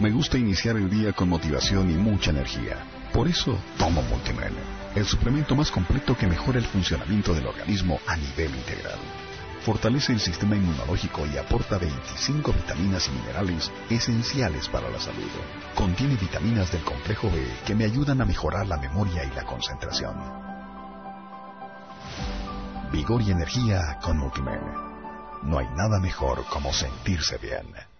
Me gusta iniciar el día con motivación y mucha energía. Por eso tomo Multimen, el suplemento más completo que mejora el funcionamiento del organismo a nivel integral. Fortalece el sistema inmunológico y aporta 25 vitaminas y minerales esenciales para la salud. Contiene vitaminas del complejo B que me ayudan a mejorar la memoria y la concentración. Vigor y energía con Multimen. No hay nada mejor como sentirse bien.